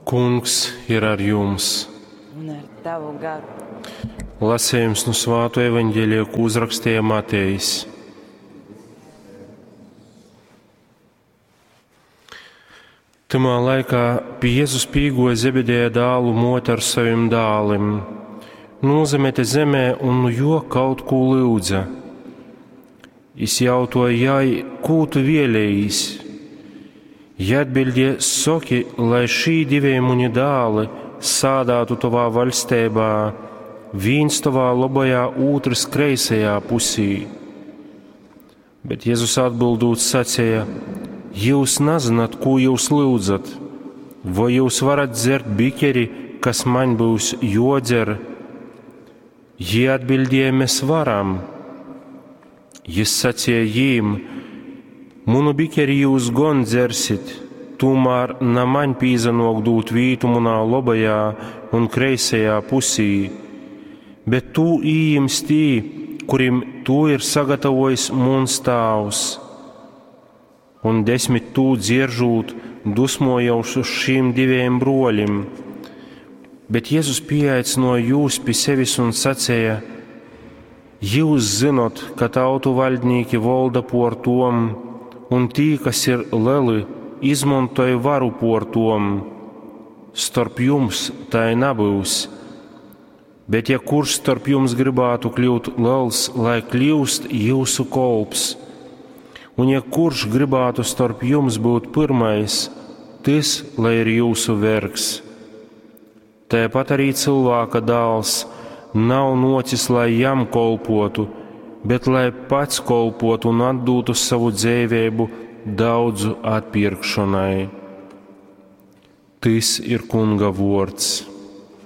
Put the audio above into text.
Kungs ir ar jums. Un ar tavu garu. Lasījums no Svēto evaņģēlija, ko uzrakstīja Matejs. Tamā laikā pie Jēzus pīgoja Zebedeja dālu moti ar saviem dālim. Nozemete zemē un nu jo kaut ko lūdza. Es jautāju jai, ko tu vēlējis? Ja atbildēja, soki, lai šī divi muni dāli sādātu tavā valstībā, viens tavā labajā, otrs kreisajā pusī. Bet Jēzus atbildot sacīja, jūs nezināt, ko jūs lūdzat, vai jūs varat dzert bikeri, kas man būs jodzer? Jie atbildēja, mēs varam. Jis sacīja jīm, munu bikeri jūs gon dzersit, tomēr na man pīzanokdūt vītu munā labajā un kreisajā pusī, bet tu ījims tī, kurim tu ir sagatavojis muns tāvs. Un 10 tū dzieržūt dusmojauši uz šīm diviem broļiem. Bet Jēzus pieaicināja jūs pie sevis un sacīja, jūs zinot, ka tautu valdnieki valda por tom, un tī, kas ir lieli, izmantoja varu por tom. Starp jums tai nebūs. Bet ja kurš starp jums gribētu kļūt liels, lai kļūst jūsu kolps, un ja kurš gribētu starp jums būt pirmais, tas, lai ir jūsu vergs. Tāpat arī cilvēka dēls nav nocis, lai jam kolpotu, bet lai pats kolpotu un atdotu savu dzīvību daudzu atpirkšanai. Tas ir Kunga vārds.